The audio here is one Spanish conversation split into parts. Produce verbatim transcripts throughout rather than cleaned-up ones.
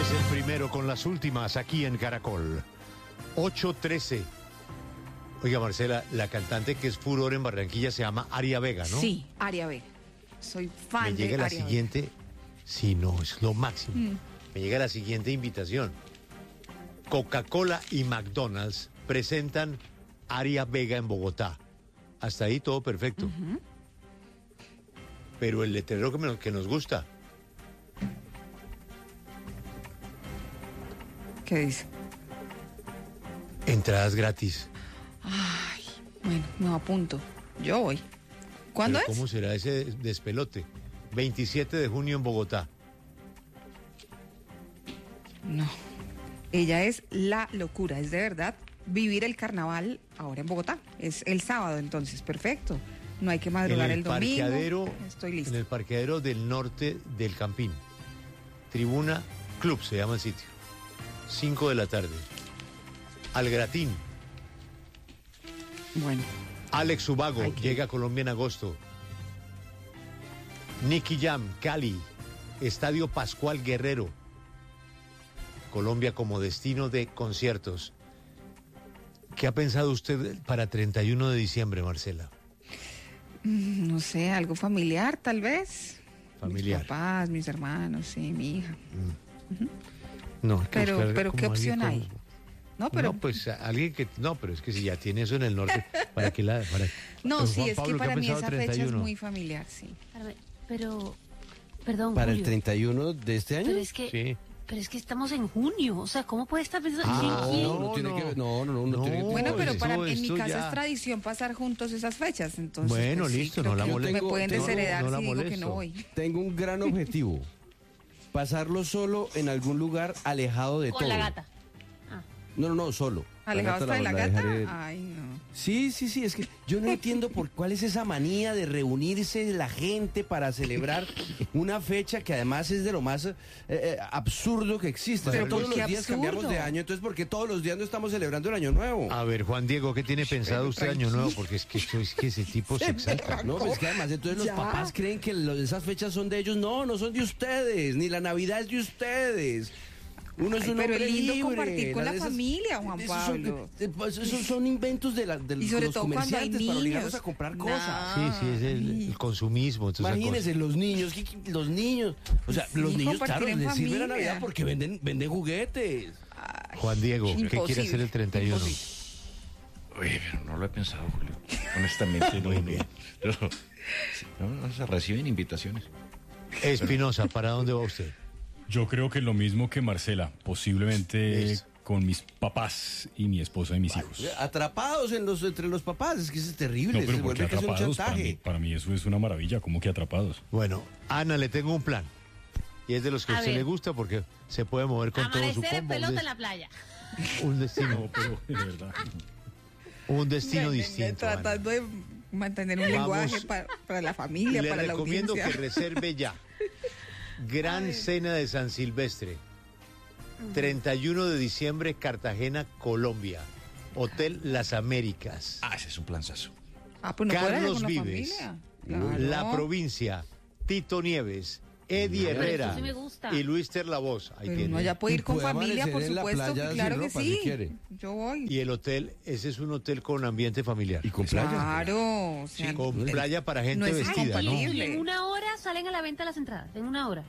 Es el primero con las últimas aquí en Caracol. ocho trece. Oiga, Marcela, la cantante que es furor en Barranquilla se llama Aria Vega, ¿no? Sí, Aria Vega. Soy fan Me de llega la Aria siguiente. Sí, no, es lo máximo. Mm. Me llega la siguiente invitación. Coca-Cola y McDonald's presentan Aria Vega en Bogotá. Hasta ahí todo perfecto. Uh-huh. Pero el letrero que, me- que nos gusta. Vega. ¿Qué dice? Entradas gratis. Ay, bueno, me apunto. Yo voy. ¿Cuándo Pero es? ¿cómo será ese despelote? veintisiete de junio en Bogotá. No. Ella es la locura, es de verdad vivir el carnaval ahora en Bogotá. Es el sábado, entonces, perfecto. No hay que En madrugar el, el, domingo. parqueadero, Estoy en lista. el parqueadero del norte del Campín. Tribuna Club se llama el sitio. cinco de la tarde. Al Gratín. Bueno, Alex Ubago Ay, qué- llega a Colombia en agosto. Nicky Jam, Cali. Estadio Pascual Guerrero. Colombia como destino de conciertos. ¿Qué ha pensado usted para treinta y uno de diciembre, Marcela? mm, no sé, algo familiar tal vez. Familiar. Mis papás, mis hermanos, sí, mi hija. No, hay que Pero, buscar pero como ¿qué alguien opción con- hay? No, pero No, pues a- alguien que... No, pero es que si ya tiene eso en el norte, ¿para qué la...? Para... no, Pero, sí, Juan es Pablo, que ¿qué ha para mí pensado esa fecha es treinta y uno? muy familiar, sí. A ver, pero, perdón, ¿Para el Julio, treinta y uno de este año? pero es que, Sí. pero es que estamos en junio, o sea, ¿cómo puede estar pensando? Ah, ¿Quién- No, no tiene no. que ver. No, no, no, no, No. tiene que ver. Bueno, pero esto- para en mi esto casa ya- es tradición pasar juntos esas fechas, entonces. Bueno, pues, sí, listo, creo no la que molesto. Me pueden Tengo- desheredar no la si digo que molesto. no voy. Tengo un gran objetivo. Pasarlo solo en algún lugar alejado de Con todo. la gata. Ah, No, no, no, solo. ¿Alejado hasta de la la dejaré- gata? Ay, no. Sí, sí, sí, es que yo no entiendo por cuál es esa manía de reunirse la gente para celebrar una fecha que además es de lo más eh, eh, absurdo que existe. O sea, Pero todos ¿por los qué días absurdo? cambiamos de año, entonces ¿por qué todos los días no estamos celebrando el año nuevo? A ver, Juan Diego, ¿qué tiene pensado usted año nuevo? Porque es que, esto, es que ese tipo se exalta. No, pues es que además entonces los Ya. papás creen que lo- esas fechas son de ellos. No, no son de ustedes, ni la Navidad es de ustedes. Uno es Ay, un pero hombre es lindo libre. compartir con la Esas- familia, Juan esos Pablo. Son, eh, pues, esos son inventos de, la, de Y sobre los todo cuando hay comerciantes para obligarnos niños. a comprar No. cosas. Sí, sí, es el, el consumismo. toda esa Imagínense, los niños, ¿qué- qué- los niños, o sea, Sí, los niños, compartir claro, en les sirve la familia. Navidad porque venden, venden juguetes. cosa. Juan Diego, ¿qué quiere Imposible, hacer el treinta y uno? imposible. Oye, pero no lo he pensado, Julio. Honestamente, no. Muy no. bien. Yo- sí, no, no se reciben invitaciones. Espinosa, ¿para dónde va usted? Yo creo que lo mismo que Marcela, posiblemente Eso. con mis papás y mi esposa y mis hijos. Atrapados en los, entre los papás, es que eso es terrible, No, se pero ¿por qué vuelve casi un atrapados? Para mí, chantaje. para mí eso es una maravilla, ¿cómo que atrapados? Bueno, Ana, le tengo un plan. Y es de los que a A usted ver. le gusta porque se puede mover con todo su amanecer en combo. Un, pelota des- en la playa. un destino, No, pero de verdad. un destino Ven, ven, distinto. Ana. Tratando de mantener un Vamos. lenguaje para, para la familia, Le para la recomiendo audiencia. que reserve ya. Gran cena de San Silvestre. treinta y uno de diciembre, Cartagena, Colombia. Hotel Las Américas. Ah, ese es un planzazo. Ah, pues no puede ir Carlos con la Vives. familia. Claro. La Provincia. Tito Nieves. Eddie Pero Herrera. eso sí me gusta. Y Luis Terlavoz. Ahí Pero tiene. uno ya puede ir con Puede familia, por amanecer en la supuesto, playa que claro sin que ropa, sí. si quiere. Yo voy. Y el hotel, ese es un hotel con ambiente familiar. Y con playa. Claro, o sea, Con eh, playa para gente no es vestida, ¿no? compatible. Y en una hora salen a la venta las entradas, en una hora.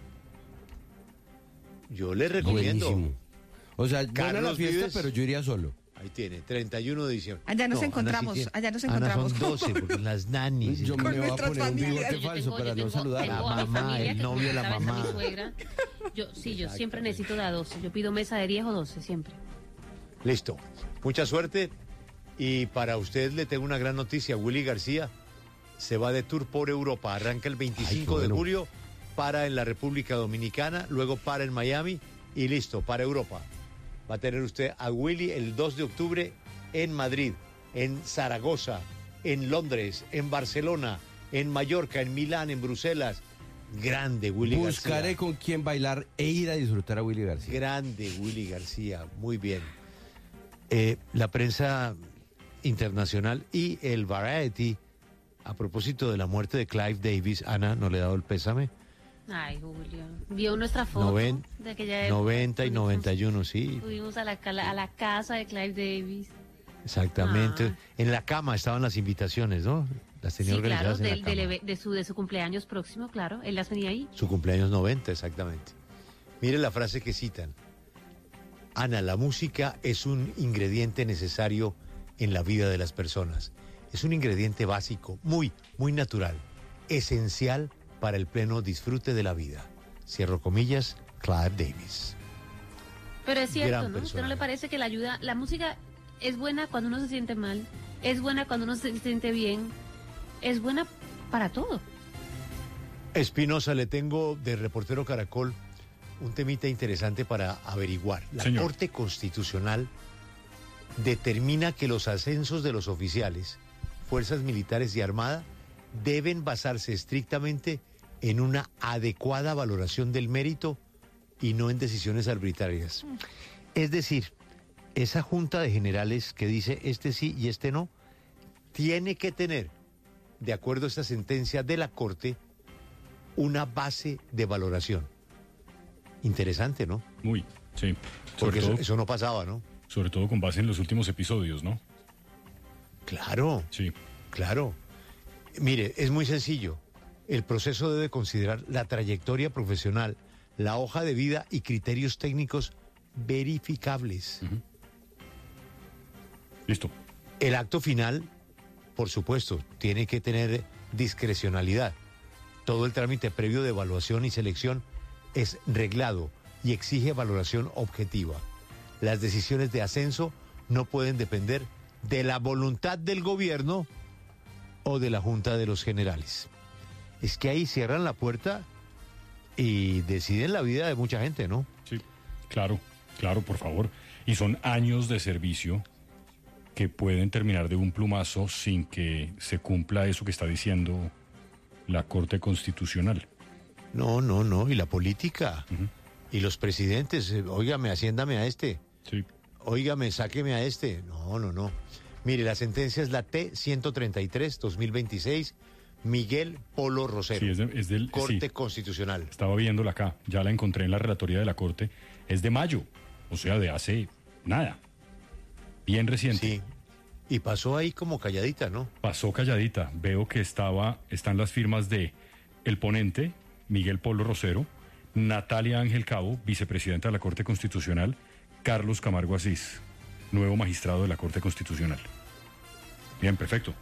Yo le recomiendo. Buenísimo. O sea, buena la Carlos fiesta, Vives. pero yo iría solo. Ahí tiene, treinta y uno de diciembre. Allá nos Ana sí encontramos, tiene- allá nos Ana encontramos. son doce, porque las nanis. Yo Con me voy a nuestras poner un familias. bigote Yo falso tengo- para yo no tengo- saludar. tengo La a mi mamá, familia el que novio, como la sabes, a mamá. mi suegra. Yo, sí, yo siempre necesito de a doce. Yo pido mesa de diez o doce, siempre. Listo. Mucha suerte. Y para usted le tengo una gran noticia. Willy García se va de tour por Europa. Arranca el veinticinco Ay, qué de bueno. julio, para en la República Dominicana, luego para en Miami y listo, para Europa. Va a tener usted a Willy el dos de octubre en Madrid, en Zaragoza, en Londres, en Barcelona, en Mallorca, en Milán, en Bruselas. Grande Willy Buscaré García. con quién bailar e ir a disfrutar a Willy García. Grande Willy García, muy bien. Eh, la prensa internacional y el Variety, a propósito de la muerte de Clive Davis, Ana, ¿no le ha dado el pésame? Ay, Julio. Vio nuestra foto Noven- de aquella época. noventa y noventa y uno, sí, Fuimos a la, cala- a la casa de Clive Davis. exactamente. Ah. En la cama estaban las invitaciones, ¿no? Las tenía Sí, claro, organizadas en del- la del cama. eve- de, su, de su cumpleaños próximo, claro. Él las tenía ahí. Su cumpleaños noventa, exactamente. Mire la frase que citan. Ana, la música es un ingrediente necesario en la vida de las personas. Es un ingrediente básico, muy, muy natural, esencial para el pleno disfrute de la vida. Cierro comillas, Clive Davis. Pero es cierto, Gran ¿no? ¿Usted no personaje. le parece que la ayuda, la música es buena cuando uno se siente mal, es buena cuando uno se siente bien, es buena para todo? Espinosa, le tengo de Reportero Caracol un temita interesante para averiguar. La Señor. Corte Constitucional determina que los ascensos de los oficiales, fuerzas militares y armada deben basarse estrictamente en una adecuada valoración del mérito y no en decisiones arbitrarias. Es decir, esa junta de generales que dice este sí y este no, tiene que tener, de acuerdo a esta sentencia de la Corte, una base de valoración. Interesante, ¿no? Muy, sí. Sobre Porque eso, todo, eso no pasaba, ¿no? sobre todo con base en los últimos episodios, ¿no? Claro, Sí. claro. Mire, es muy sencillo. El proceso debe considerar la trayectoria profesional, la hoja de vida y criterios técnicos verificables. Listo. El acto final, por supuesto, tiene que tener discrecionalidad. Todo el trámite previo de evaluación y selección es reglado y exige valoración objetiva. Las decisiones de ascenso no pueden depender de la voluntad del gobierno o de la Junta de los Generales. Es que ahí cierran la puerta y deciden la vida de mucha gente, ¿no? Sí. Claro, claro, por favor. Y son años de servicio que pueden terminar de un plumazo sin que se cumpla eso que está diciendo la Corte Constitucional. No, no, no. Y la política. Y los presidentes, eh, óigame, haciéndame a este. Sí. Óigame, sáqueme a este. No, no, no. Mire, la sentencia es la T ciento treinta y tres dos mil veintiséis, Miguel Polo Rosero. Sí, es, de- es del... Corte sí. Constitucional. Estaba viéndola acá, ya la encontré en la relatoría de la Corte, es de mayo, o sea, de hace nada, bien reciente. Sí. Y pasó ahí como calladita, ¿no? Pasó calladita, veo que estaba, están las firmas de el ponente, Miguel Polo Rosero, Natalia Ángel Cabo, vicepresidenta de la Corte Constitucional, Carlos Camargo Asís, nuevo magistrado de la Corte Constitucional. Bien, perfecto.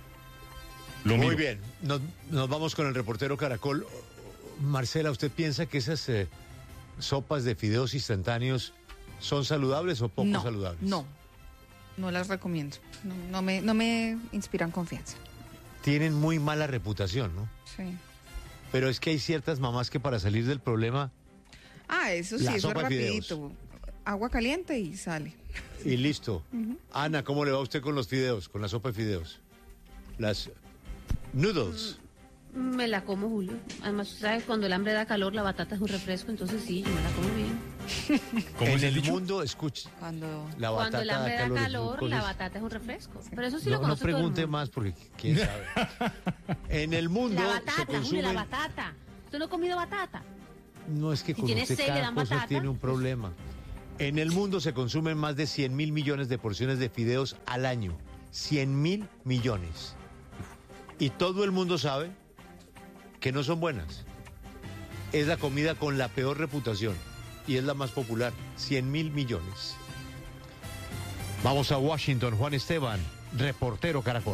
Lo Muy miro. bien. Nos, nos vamos con el reportero Caracol. Marcela, ¿usted piensa que esas eh, sopas de fideos instantáneos son saludables o poco no, saludables? no, no las recomiendo. No, no me, no me inspiran confianza. Tienen muy mala reputación, ¿no? Sí. Pero es que hay ciertas mamás que para salir del problema Ah, eso sí, La eso es sopa de fideos. rapidito. Agua caliente y sale. y listo. Ana, ¿cómo le va a usted con los fideos, con la sopa de fideos? Las noodles. Me la como, Julio. Además, ¿sabes? Cuando el hambre da calor, la batata es un refresco, entonces sí, yo me la como bien. ¿Cómo En es el el dicho? mundo, escuche, Cuando... la Cuando batata el hambre da calor, es calor, glucosa. la batata es un refresco. Pero eso sí no, lo no conoce todo el pregunte mundo. más porque quién sabe. En el mundo La se batata, Julio, consumen... la batata. ¿Usted no ha comido batata? No es que Si con tiene usted sed, le cada dan cosa batata. tiene un problema. En el mundo se consumen más de cien mil millones de porciones de fideos al año. cien mil millones. Y todo el mundo sabe que no son buenas. Es la comida con la peor reputación y es la más popular. cien mil millones. Vamos a Washington. Juan Esteban, reportero Caracol.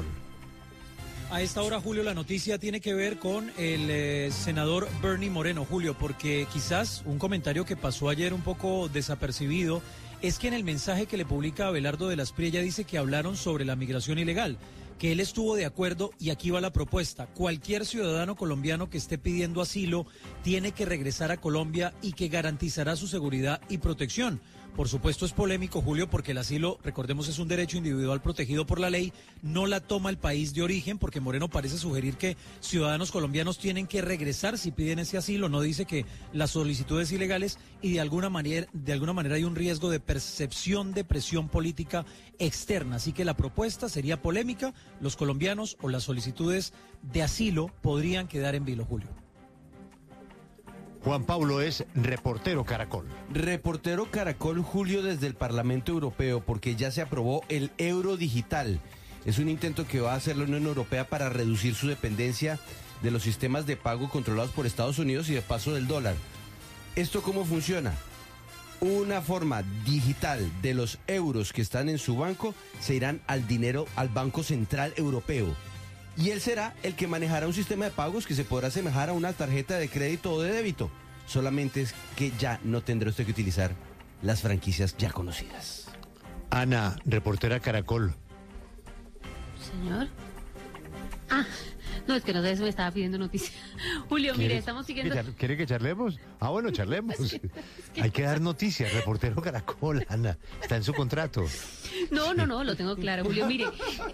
A esta hora, Julio, la noticia tiene que ver con el eh, senador Bernie Moreno, Julio, porque quizás un comentario que pasó ayer un poco desapercibido es que en el mensaje que le publica Abelardo de las Priella dice que hablaron sobre la migración ilegal, que él estuvo de acuerdo y aquí va la propuesta. Cualquier ciudadano colombiano que esté pidiendo asilo tiene que regresar a Colombia y que garantizará su seguridad y protección. Por supuesto es polémico, Julio, porque el asilo, recordemos, es un derecho individual protegido por la ley, no la toma el país de origen, porque Moreno parece sugerir que ciudadanos colombianos tienen que regresar si piden ese asilo, no dice que las solicitudes ilegales y de alguna manera, de alguna manera hay un riesgo de percepción de presión política externa, así que la propuesta sería polémica, los colombianos o las solicitudes de asilo podrían quedar en vilo, Julio. Juan Pablo es reportero Caracol. Reportero Caracol, Julio, desde el Parlamento Europeo, porque ya se aprobó el euro digital. Es un intento que va a hacer la Unión Europea para reducir su dependencia de los sistemas de pago controlados por Estados Unidos y de paso del dólar. ¿Esto cómo funciona? Una forma digital de los euros que están en su banco se irán al dinero al Banco Central Europeo. Y él será el que manejará un sistema de pagos que se podrá asemejar a una tarjeta de crédito o de débito. Solamente es que ya no tendrá usted que utilizar las franquicias ya conocidas. Ana, reportera Caracol. Señor. Ah, no, es que no sé, me estaba pidiendo noticias. Julio, mire, estamos siguiendo... ¿Quiere que charlemos? Ah, bueno, charlemos. Es que, es que... Hay que dar noticias, reportero Caracol, Ana. Está en su contrato. No, no, no, lo tengo claro, Julio. Mire...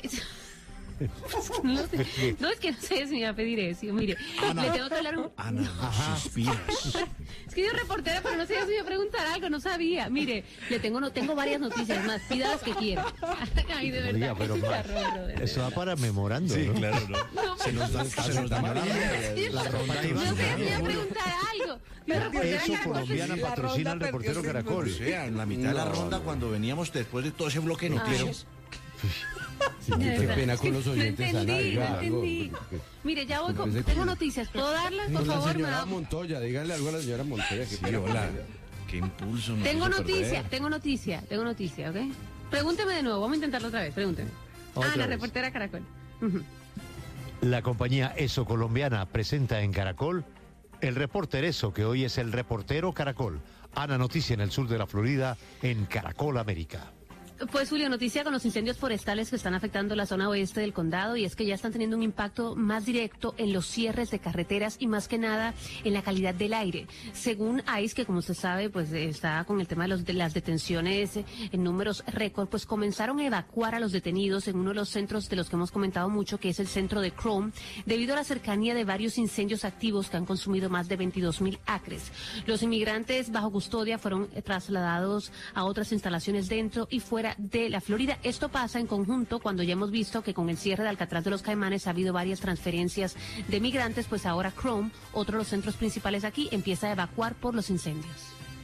No, sé, no, es que no sé si me va a pedir eso. Mire, Ana, le tengo que hablar un... Ana, no suspiras. Es que yo reportera, pero no sé si me iba a preguntar algo, no sabía. Mire, le tengo no tengo varias noticias más, pida las que quiera. Ay, de verdad. Oiga, pero más, terror, de eso va para memorando, sí, ¿no? claro, ¿no? No, se nos da, se nos da la la ronda no sé, me iba a preguntar algo. Me reportera Eso Caracol. colombiana patrocina al reportero Caracol. O sea, en la mitad de la ronda, cuando veníamos después de todo ese bloque de noticias. Sí, qué pena con los oyentes. No entendí, Ana, diga no algo, entendí. porque- Mire, ya voy Me con... parece Tengo que- noticias, ¿puedo darlas, por Con la favor? Me señora da- Montoya, dígale algo a la señora Montoya. Que Sí, hola. Qué impulso. nos Tengo hizo noticia, perder. tengo noticia, tengo noticia, ¿ok? Pregúnteme de nuevo, vamos a intentarlo otra vez, pregúnteme. Otra Ana, vez. reportera Caracol. Ujú. La compañía ESO colombiana presenta en Caracol el reporter ESO, que hoy es el reportero Caracol. Ana, noticia en el sur de la Florida, en Caracol América. Pues Julio, noticia con los incendios forestales que están afectando la zona oeste del condado y es que ya están teniendo un impacto más directo en los cierres de carreteras y más que nada en la calidad del aire. Según I C E, que como usted sabe, pues está con el tema de, los, de las detenciones en números récord, pues comenzaron a evacuar a los detenidos en uno de los centros de los que hemos comentado mucho, que es el centro de Chrome, debido a la cercanía de varios incendios activos que han consumido más de veintidós mil acres. Los inmigrantes bajo custodia fueron trasladados a otras instalaciones dentro y fuera de la Florida. Esto pasa en conjunto cuando ya hemos visto que con el cierre de Alcatraz de los Caimanes ha habido varias transferencias de migrantes, pues ahora Chrome, otro de los centros principales aquí, empieza a evacuar por los incendios.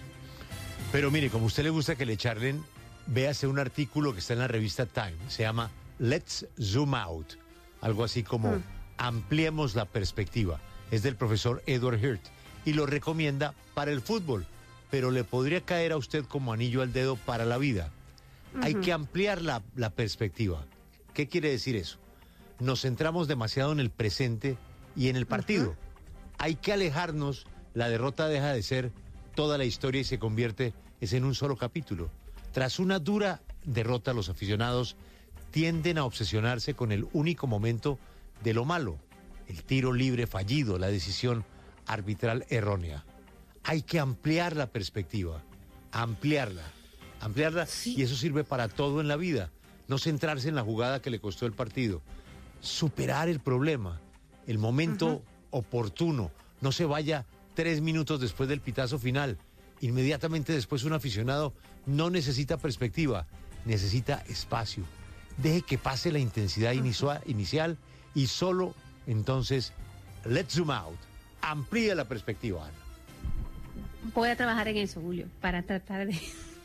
Pero mire, como a usted le gusta que le charlen, véase un artículo que está en la revista Time. Se llama Let's Zoom Out. Algo así como Mm. Ampliemos la perspectiva. Es del profesor Edward Hirt y lo recomienda para el fútbol, pero le podría caer a usted como anillo al dedo para la vida. Hay que ampliar la, la perspectiva. ¿Qué quiere decir eso? Nos centramos demasiado en el presente y en el partido. Hay que alejarnos, la derrota deja de ser toda la historia y se convierte es en un solo capítulo. Tras una dura derrota, los aficionados tienden a obsesionarse con el único momento de lo malo, el tiro libre fallido, la decisión arbitral errónea. Hay que ampliar la perspectiva, ampliarla. ampliarla Sí. y eso sirve para todo en la vida. No centrarse en la jugada que le costó el partido. Superar el problema, el momento uh-huh. oportuno. No se vaya tres minutos después del pitazo final. Inmediatamente después un aficionado no necesita perspectiva, necesita espacio. Deje que pase la intensidad uh-huh. inisua, inicial y solo entonces let's zoom out. Amplíe la perspectiva, Ana. Voy a trabajar en eso, Julio, para tratar de...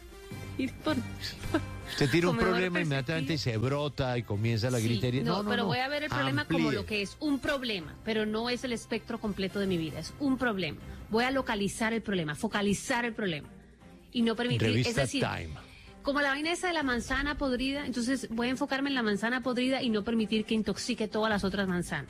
Por, por, se tira un problema inmediatamente y se brota y comienza la sí, gritería. No, no, no, pero no. voy a ver el problema Amplíe. como lo que es un problema, pero no es el espectro completo de mi vida, es un problema. Voy a localizar el problema, focalizar el problema y no permitir, Revista es decir, Time. como la vaina esa de la manzana podrida, entonces voy a enfocarme en la manzana podrida y no permitir que intoxique todas las otras manzanas.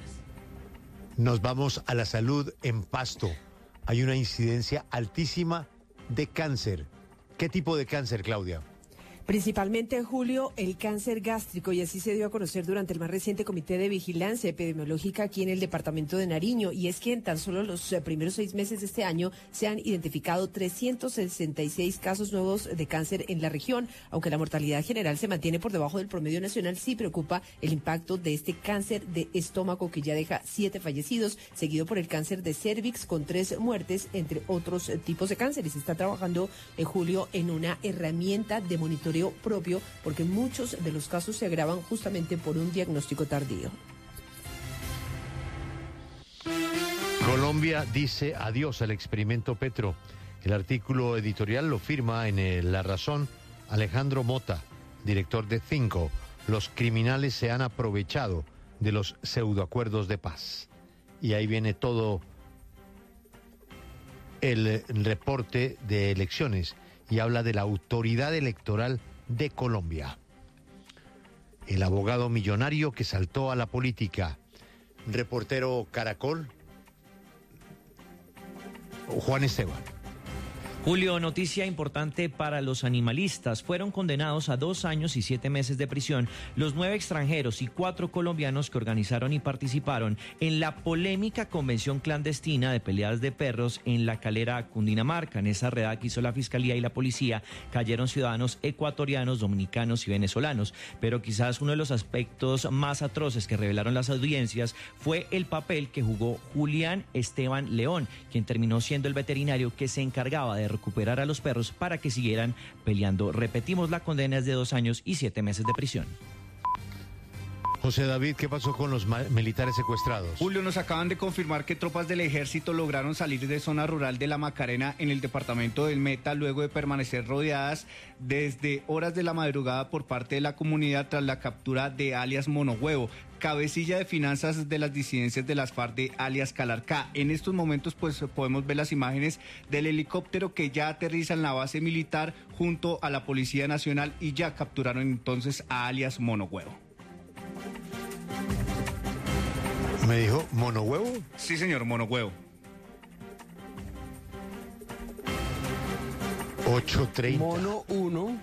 Nos vamos a la salud en Pasto. Hay una incidencia altísima de cáncer. ¿Qué tipo de cáncer, Claudia? Principalmente, Julio, el cáncer gástrico, y así se dio a conocer durante el más reciente Comité de Vigilancia Epidemiológica aquí en el departamento de Nariño, y es que en tan solo los eh, primeros seis meses de este año se han identificado trescientos sesenta y seis casos nuevos de cáncer en la región. Aunque la mortalidad general se mantiene por debajo del promedio nacional, sí preocupa el impacto de este cáncer de estómago que ya deja siete fallecidos, seguido por el cáncer de cérvix con tres muertes, entre otros eh, tipos de cáncer. Y se está trabajando, en Julio, en una herramienta de monitoreo propio, porque muchos de los casos se agravan justamente por un diagnóstico tardío. Colombia dice adiós al experimento Petro. El artículo editorial lo firma en el La Razón Alejandro Mota, director de Cinco. Los criminales se han aprovechado de los pseudoacuerdos de paz. Y ahí viene todo el reporte de elecciones y habla de la autoridad electoral de Colombia. El abogado millonario que saltó a la política. Reportero Caracol, Juan Esteban. Julio, noticia importante para los animalistas. Fueron condenados a dos años y siete meses de prisión los nueve extranjeros y cuatro colombianos que organizaron y participaron en la polémica convención clandestina de peleas de perros en La Calera, Cundinamarca. En esa redada que hizo la Fiscalía y la Policía cayeron ciudadanos ecuatorianos, dominicanos y venezolanos. Pero quizás uno de los aspectos más atroces que revelaron las audiencias fue el papel que jugó Julián Esteban León, quien terminó siendo el veterinario que se encargaba de recuperar a los perros para que siguieran peleando. Repetimos, la condena es de dos años y siete meses de prisión. José David, ¿qué pasó con los militares secuestrados? Julio, nos acaban de confirmar que tropas del ejército lograron salir de zona rural de La Macarena en el departamento del Meta luego de permanecer rodeadas desde horas de la madrugada por parte de la comunidad tras la captura de alias Monohuevo, cabecilla de finanzas de las disidencias de las FARC de alias Calarcá. En estos momentos pues podemos ver las imágenes del helicóptero que ya aterriza en la base militar junto a la Policía Nacional y ya capturaron entonces a alias Monohuevo. ¿Me dijo Monohuevo? Sí, señor, Monohuevo. ocho treinta. Mono uno.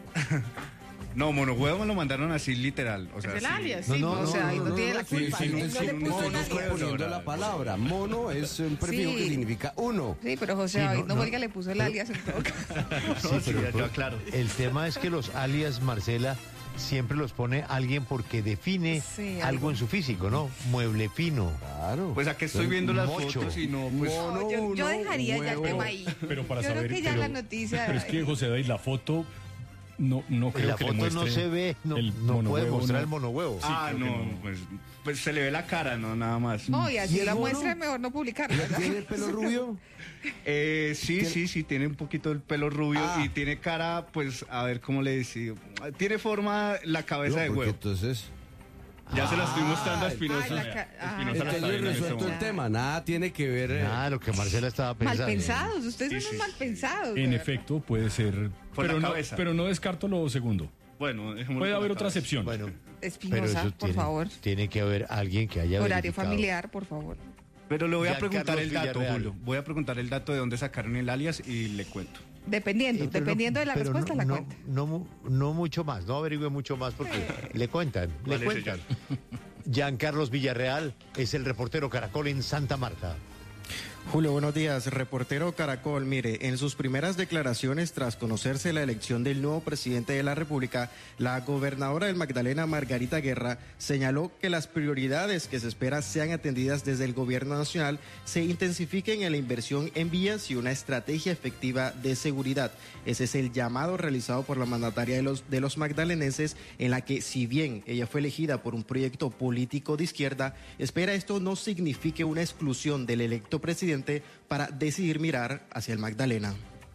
No, Monohuevo me lo mandaron así literal. O sea, es el sí. alias, No, sí, no, o no, sea, no, ahí no, no, tiene no, la sí, culpa. sí, no, sí, no sí, le no, puso no, el no, alias. Poniendo la palabra. Mono es un prefijo Sí. que significa uno. Sí, pero José Sí, David no, no, no. fue el que le puso el alias en todo caso. No, sí, pero- ya, ya, claro. El tema es que los alias, Marcela, siempre los pone alguien porque define Sí, algo algo. en su físico, ¿no? Mueble fino. Claro. Pues aquí estoy viendo las Mocho. fotos y no, pues... Mono No, yo, yo uno, dejaría ya el huevo. tema ahí. Pero para yo saber, creo que ya pero- la noticia... Pero es que, José David, la foto no, no creo La que foto le muestre no se ve, no, el no puede monohuevo, mostrar no. el monohuevo. Ah, creo que no, no. pues, pues se le ve la cara, no, nada más. No, y así ¿Y el la mono? muestra es mejor no publicarla. ¿verdad? ¿Tiene el pelo rubio? Eh, sí, ¿Tiene- sí, sí, tiene un poquito el pelo rubio Ah. y tiene cara, pues, a ver cómo le decía. Tiene forma la cabeza No, de porque huevo. entonces... Ya se la estoy mostrando a Ay, Espinosa. ay, la ca- ay. Espinosa la Entonces está viendo en este resuelto el momento. tema. Nada tiene que ver... eh, Nada, lo que Marcela estaba Mal pensando. pensados, ustedes Sí, son sí. unos mal pensados. de En verdad. efecto, puede ser. Por la pero, no, cabeza. pero no descarto lo segundo. Bueno, dejémoslo Puede por haber la otra cabeza. excepción. Bueno, pero Espinosa, eso por tiene, favor. tiene que haber alguien que haya Horario verificado. familiar, por favor. Pero le voy a Giancarlo preguntar el dato, Villarreal. Julio. Voy a preguntar el dato de dónde sacaron el alias y le cuento. Dependiendo, Eh, pero no- dependiendo de la pero respuesta, no, la no, cuenta. No, mu- no mucho más, no averigüe mucho más porque le cuentan, le Vale, cuentan. Giancarlos Villarreal es el reportero Caracol en Santa Marta. Julio, buenos días. Reportero Caracol, mire, en sus primeras declaraciones tras conocerse la elección del nuevo presidente de la República, la gobernadora del Magdalena, Margarita Guerra, señaló que las prioridades que se espera sean atendidas desde el gobierno nacional se intensifiquen en la inversión en vías y una estrategia efectiva de seguridad. Ese es el llamado realizado por la mandataria de los, de los magdalenenses, en la que, si bien ella fue elegida por un proyecto político de izquierda, espera esto no signifique una exclusión del electo presidente para decidir mirar hacia el Magdalena.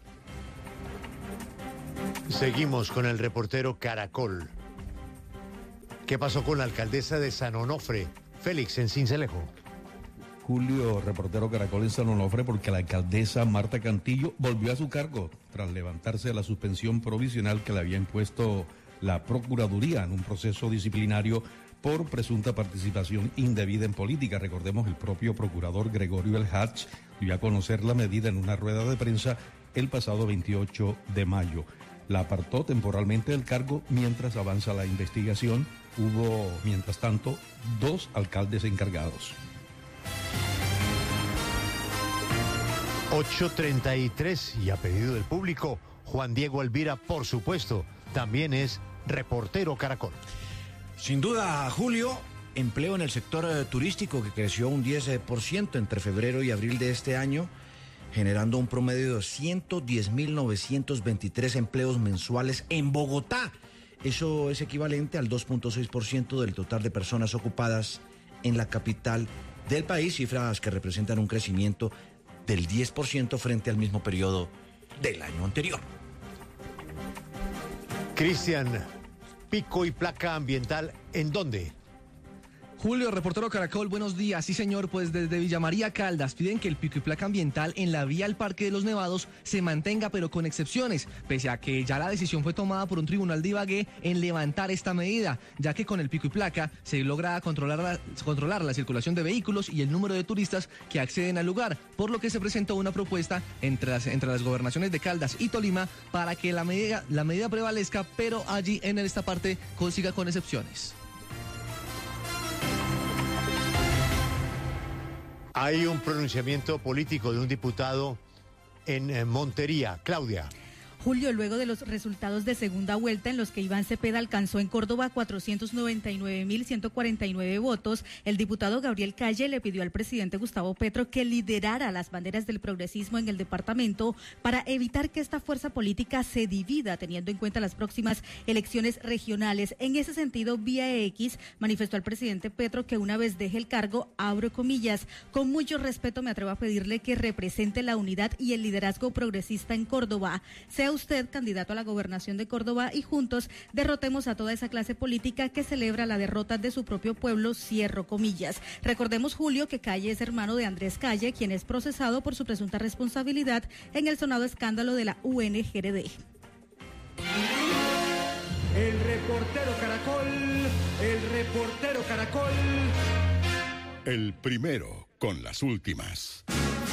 Seguimos con el reportero Caracol. ¿Qué pasó con la alcaldesa de San Onofre, Félix, en Sincelejo? Julio, reportero Caracol en San Onofre, porque la alcaldesa Marta Cantillo volvió a su cargo tras levantarse de la suspensión provisional que le había impuesto la Procuraduría en un proceso disciplinario por presunta participación indebida en política. Recordemos, el propio procurador Gregorio El Hatch dio a conocer la medida en una rueda de prensa el pasado veintiocho de mayo. La apartó temporalmente del cargo mientras avanza la investigación. Hubo, mientras tanto, dos alcaldes encargados. ocho treinta y tres y a pedido del público, Juan Diego Alvira, por supuesto, también es reportero Caracol. Sin duda, Julio, empleo en el sector eh, turístico que creció un diez por ciento entre febrero y abril de este año, generando un promedio de ciento diez mil novecientos veintitrés empleos mensuales en Bogotá. Eso es equivalente al dos punto seis por ciento del total de personas ocupadas en la capital del país, cifras que representan un crecimiento del diez por ciento frente al mismo periodo del año anterior. Cristian, pico y placa ambiental, ¿en dónde? Julio, reportero Caracol, buenos días. Sí, señor, pues desde Villa María Caldas piden que el pico y placa ambiental en la vía al Parque de los Nevados se mantenga, pero con excepciones, pese a que ya la decisión fue tomada por un tribunal de Ibagué en levantar esta medida, ya que con el pico y placa se logra controlar la, controlar la circulación de vehículos y el número de turistas que acceden al lugar, por lo que se presentó una propuesta entre las, entre las gobernaciones de Caldas y Tolima para que la medida, la medida prevalezca, pero allí en esta parte consiga con excepciones. Hay un pronunciamiento político de un diputado en eh, Montería. Claudia. Julio, luego de los resultados de segunda vuelta en los que Iván Cepeda alcanzó en Córdoba cuatrocientos noventa y nueve mil ciento cuarenta y nueve votos, el diputado Gabriel Calle le pidió al presidente Gustavo Petro que liderara las banderas del progresismo en el departamento para evitar que esta fuerza política se divida, teniendo en cuenta las próximas elecciones regionales. En ese sentido, vía X manifestó al presidente Petro que una vez deje el cargo, abro comillas, con mucho respeto me atrevo a pedirle que represente la unidad y el liderazgo progresista en Córdoba. Sea usted candidato a la gobernación de Córdoba y juntos derrotemos a toda esa clase política que celebra la derrota de su propio pueblo, cierro comillas. Recordemos, Julio, que Calle es hermano de Andrés Calle, quien es procesado por su presunta responsabilidad en el sonado escándalo de la U N G R D. El reportero Caracol, el reportero Caracol. El primero con las últimas.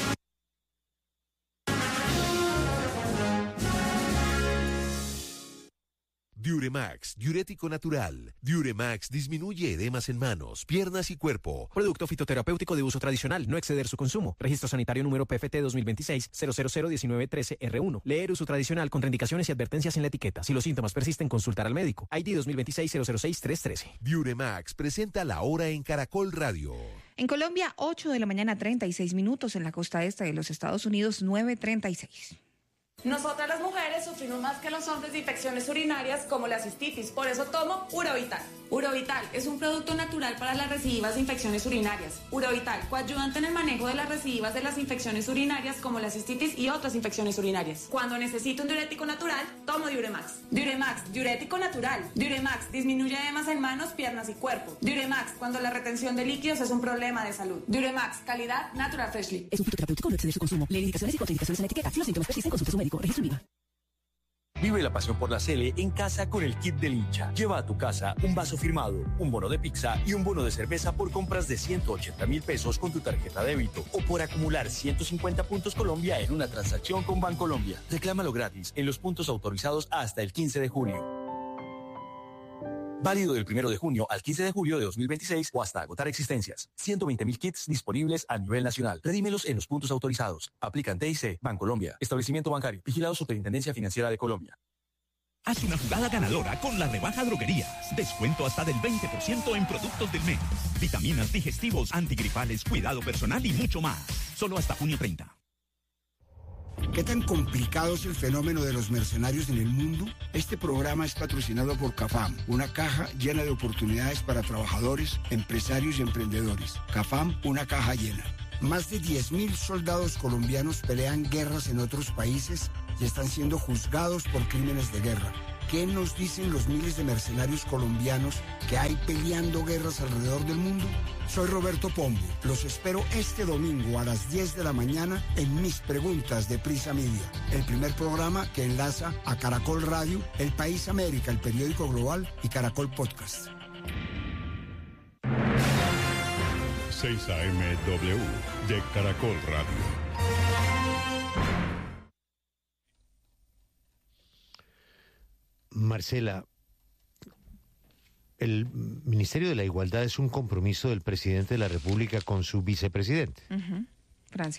Diuremax, diurético natural. Diuremax disminuye edemas en manos, piernas y cuerpo. Producto fitoterapéutico de uso tradicional, no exceder su consumo. Registro sanitario número P F T dos mil veintiséis cero cero cero diecinueve trece R uno. Leer uso tradicional, contraindicaciones y advertencias en la etiqueta. Si los síntomas persisten, consultar al médico. I D dos mil veintiséis cero cero seis tres trece. Diuremax presenta la hora en Caracol Radio. En Colombia, ocho de la mañana, treinta y seis minutos. En la costa este de los Estados Unidos, nueve treinta y seis. Nosotras las mujeres sufrimos más que los hombres de infecciones urinarias como la cistitis, por eso tomo Urovital. Urovital es un producto natural para las recidivas de infecciones urinarias. Urovital, coayudante en el manejo de las recidivas de las infecciones urinarias como la cistitis y otras infecciones urinarias. Cuando necesito un diurético natural, tomo Diuremax. Diuremax, diurético natural. Diuremax disminuye edemas en manos, piernas y cuerpo. Diuremax, cuando la retención de líquidos es un problema de salud. Diuremax, calidad Natural Freshly. Es un fitoterapéutico, no exceder su consumo. Lee indicaciones y contraindicaciones en la etiqueta. Si los síntomas persisten, consulte a su médico. Registro I V A. Vive la pasión por la Sele en casa con el kit del hincha. Lleva a tu casa un vaso firmado, un bono de pizza y un bono de cerveza por compras de ciento ochenta mil pesos con tu tarjeta débito o por acumular ciento cincuenta puntos Colombia en una transacción con Bancolombia. Reclámalo gratis en los puntos autorizados hasta el quince de julio. Válido del primero de junio al quince de julio de dos mil veintiséis o hasta agotar existencias. ciento veinte mil kits disponibles a nivel nacional. Redímelos en los puntos autorizados. Aplican T I C, Bancolombia, Establecimiento Bancario, vigilado Superintendencia Financiera de Colombia. Haz una jugada ganadora con la rebaja Droguerías. Descuento hasta del veinte por ciento en productos del mes. Vitaminas, digestivos, antigripales, cuidado personal y mucho más. Solo hasta junio treinta. ¿Qué tan complicado es el fenómeno de los mercenarios en el mundo? Este programa es patrocinado por CAFAM, una caja llena de oportunidades para trabajadores, empresarios y emprendedores. CAFAM, una caja llena. Más de diez mil soldados colombianos pelean guerras en otros países y están siendo juzgados por crímenes de guerra. ¿Qué nos dicen los miles de mercenarios colombianos que hay peleando guerras alrededor del mundo? Soy Roberto Pombo. Los espero este domingo a las diez de la mañana en Mis Preguntas de Prisa Media, el primer programa que enlaza a Caracol Radio, El País América, el periódico global y Caracol Podcast. seis A M W de Caracol Radio. Marcela, el Ministerio de la Igualdad es un compromiso del presidente de la República con su vicepresidente. Uh-huh. Francia.